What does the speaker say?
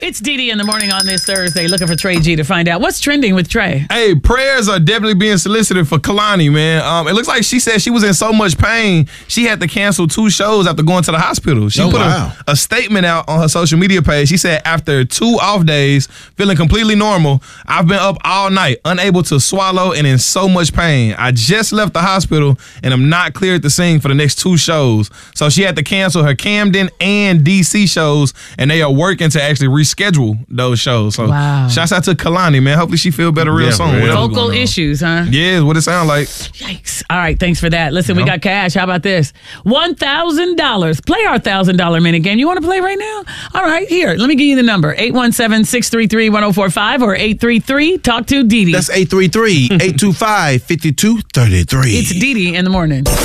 It's Dee in the morning on this Thursday, looking for Trey G to find out what's trending with Trey. Hey, prayers are definitely being solicited for Kalani, man. It looks like she said she was in so much pain, she had to cancel 2 shows after going to the hospital. She put a statement out on her social media page. She said, after 2 off days, feeling completely normal, I've been up all night, unable to swallow and in so much pain. I just left the hospital and I'm not cleared to sing for the next 2 shows. So she had to cancel her Camden and DC shows, and they are working to actually reschedule those shows. So shouts out to Kalani, man. Hopefully she feel better real soon. Vocal issues, huh? Yeah, is what it sounds like. Yikes. All right, thanks for that. Listen, we got cash. How about this? $1,000. Play our $1,000 minute game. You want to play right now? All right, here. Let me give you the number. 817-633-1045 or 833-TALK-TO-DD. That's 833-825-5233. It's Dee in the morning.